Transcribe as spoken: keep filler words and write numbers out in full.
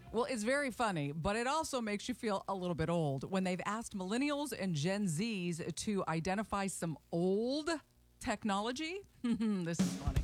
Well, it's very funny, but it also makes you feel a little bit old when they've asked millennials and Gen Zs to identify some old technology. This is funny.